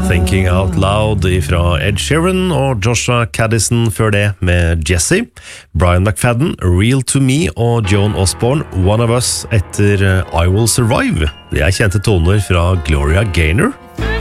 Thinking Out Loud fra Ed Sheeran og Joshua Caddison før det med Jesse, Brian McFadden, Real to Me og Joan Osborne, One of Us etter I Will Survive. Det er kjente toner fra Gloria Gaynor.